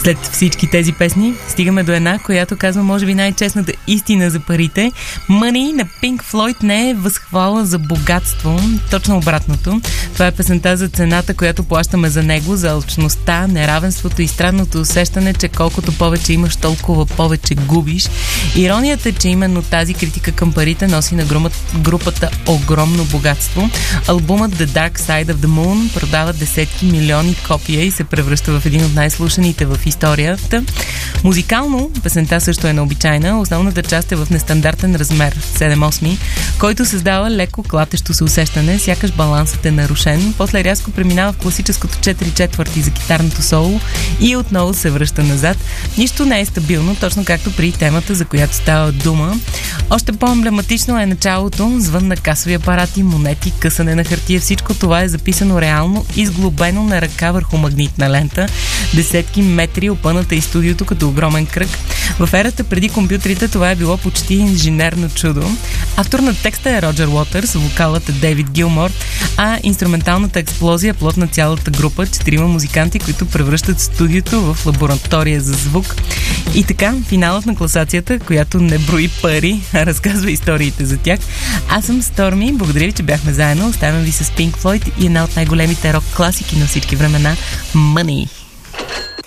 След всички тези песни стигаме до една, която казва може би най-честната истина за парите. Money на Pink Floyd не е възхвала за богатство, точно обратното. Това е песента за цената, която плащаме за него, за алчността, неравенството и странното усещане, че колкото повече имаш, толкова повече губиш. Иронията е, че именно тази критика към парите носи на групата огромно богатство. Албумът The Dark Side of the Moon продава десетки милиони копия и се превръща в един от най-слушаните в историята. Музикално песента също е необичайна. Основната част е в нестандартен размер 7/8, който създава леко клатещо се усещане, сякаш балансът е нарушен. После рязко преминава в класическото 4/4 за китарното соло и отново се връща назад. Нищо не е стабилно, точно както при темата, за която става дума. Още по-емблематично е началото, звън на касови апарати, монети, късане на хартия. Всичко това е записано реално и сглобено на ръка върху магнитна лента. Десетки метри опъната и студиото като огромен кръг. В ерата преди компютрите това е било почти инженерно чудо. Автор на текста е Роджер Уотърс, вокалът е Дейвид Гилмор, а инструменталната експлозия е плод на цялата група, 4 музиканти, които превръщат студиото в лаборатория за звук. И така, финалът на класацията, която не брои пари, а разказва историите за тях. Аз съм Сторми, благодаря ви, че бяхме заедно. Оставям ви с Pink Floyd и една от най-големите рок класики на всички времена – Money.